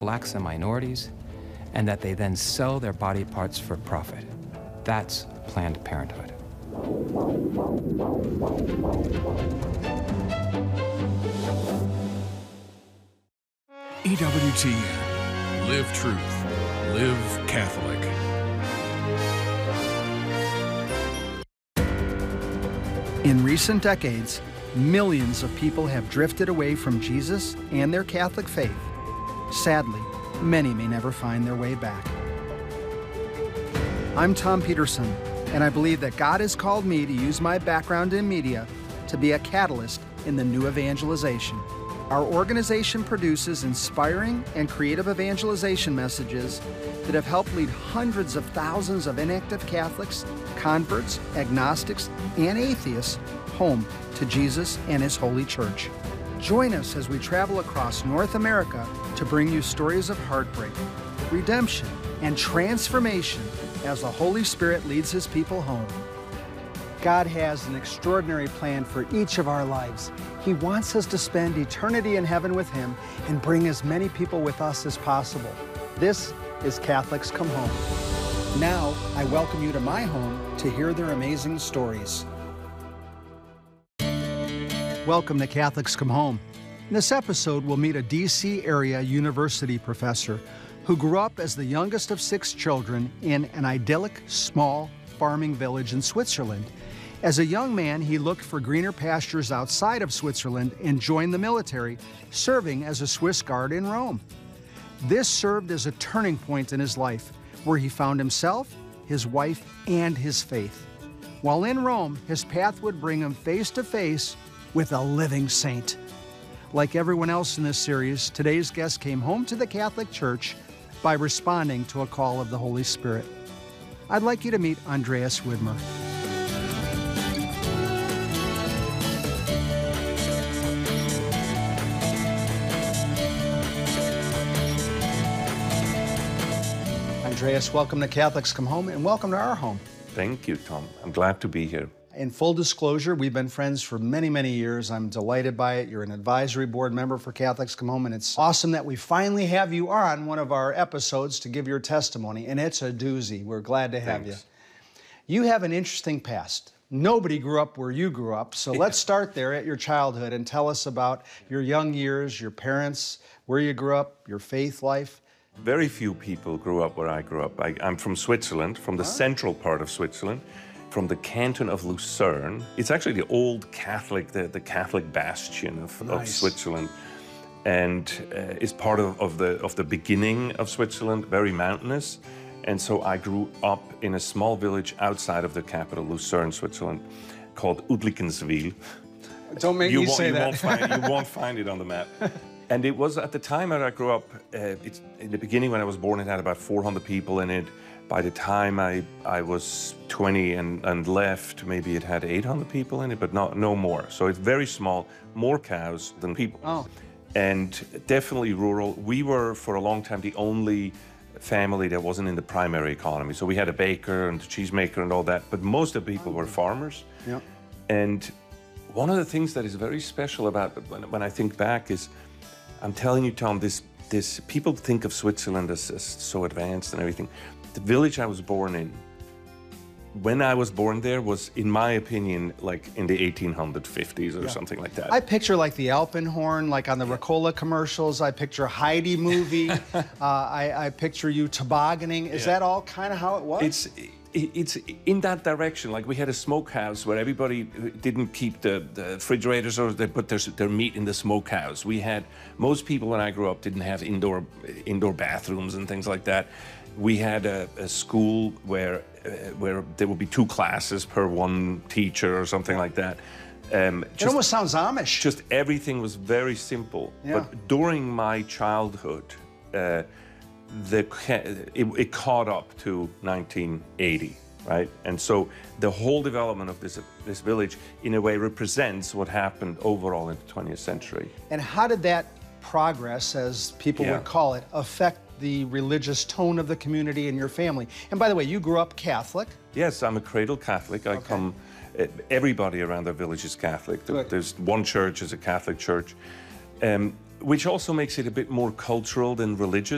blacks and minorities, and that they then sell their body parts for profit. That's Planned Parenthood. EWTN. Live truth. Live Catholic. In recent decades, millions of people have drifted away from Jesus and their Catholic faith. Sadly, many may never find their way back. I'm Tom Peterson, and I believe that God has called me to use my background in media to be a catalyst in the new evangelization. Our organization produces inspiring and creative evangelization messages that have helped lead hundreds of thousands of inactive Catholics, converts, agnostics, and atheists home to Jesus and His Holy Church. Join us as we travel across North America to bring you stories of heartbreak, redemption, and transformation as the Holy Spirit leads His people home. God has an extraordinary plan for each of our lives. He wants us to spend eternity in heaven with Him and bring as many people with us as possible. This is Catholics Come Home. Now, I welcome you to my home to hear their amazing stories. Welcome to Catholics Come Home. In this episode, we'll meet a D.C. area university professor who grew up as the youngest of 6 children in an idyllic, small farming village in Switzerland. As a young man, he looked for greener pastures outside of Switzerland and joined the military, serving as a Swiss Guard in Rome. This served as a turning point in his life, where he found himself, his wife, and his faith. While in Rome, his path would bring him face to face with a living saint. Like everyone else in this series, today's guest came home to the Catholic Church by responding to a call of the Holy Spirit. I'd like you to meet Andreas Widmer. Andreas, welcome to Catholics Come Home, and welcome to our home. Thank you, Tom. I'm glad to be here. In full disclosure, we've been friends for many, many years. I'm delighted by it. You're an advisory board member for Catholics Come Home, and it's awesome that we finally have you on one of our episodes to give your testimony, and it's a doozy. We're glad to have you. You have an interesting past. Nobody grew up where you grew up, so let's start there at your childhood and tell us about your young years, your parents, where you grew up, your faith life. Very few people grew up where I grew up. I'm from Switzerland, from the central part of Switzerland, from the canton of Lucerne. It's actually the old Catholic, the Catholic bastion of Switzerland, and is part of the beginning of Switzerland, very mountainous. And so I grew up in a small village outside of the capital, Lucerne, Switzerland, called Udlikenswil. Don't make me say that. You won't find it on the map. And it was at the time that I grew up, it's in the beginning when I was born, it had about 400 people in it. By the time I was 20 and left, maybe it had 800 people in it, but no more. So it's very small, more cows than people. Oh. And definitely rural. We were, for a long time, the only family that wasn't in the primary economy. So we had a baker and a cheesemaker and all that, but most of the people were farmers. Yeah. And one of the things that is very special about when I think back is, I'm telling you, Tom, this people think of Switzerland as so advanced and everything. The village I was born in, when I was born there, was, in my opinion, like in the 1850s or something like that. I picture like the Alpenhorn, like on the Ricola commercials. I picture Heidi movie. I picture you tobogganing. Is that all kind of how it was? It's in that direction. Like we had a smokehouse where everybody didn't keep the refrigerators, or they put their meat in the smokehouse. Most people when I grew up didn't have indoor bathrooms and things like that. We had a school where there would be 2 classes per 1 teacher or something like that. It almost sounds Amish. Just everything was very simple. Yeah. But during my childhood, it caught up to 1980, right? And so the whole development of this village, in a way, represents what happened overall in the 20th century. And how did that progress, as people would call it, affect the religious tone of the community and your family? And by the way, you grew up Catholic. Yes, I'm a cradle Catholic. Everybody around the village is Catholic. There's one church is a Catholic church, which also makes it a bit more cultural than religious.